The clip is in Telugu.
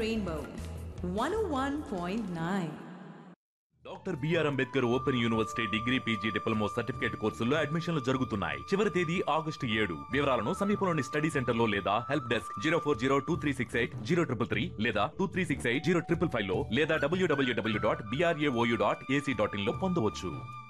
Rainbow 101.9. Doctor BR Ambedkar open university degree PG diploma certificate కోర్సుల్లో అడ్మిషన్లు జరుగుతున్నాయి. చివరి తేదీ August 7. వివరాలను సమీపంలోని స్టడీ సెంటర్ లో లేదా హెల్ప్ డెస్క్ 04023680333 లేదా 23680555 లో లేదా www.brauo.ac.in లో పొందవచ్చు.